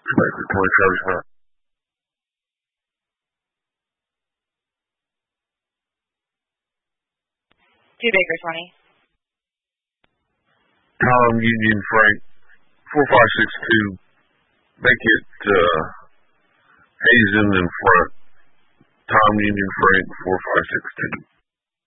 Baker 20 Travis Hunt. Two Baker 20. Tom Union Frank 4562. Make it Hazen in front. Tom Union Frank 4562.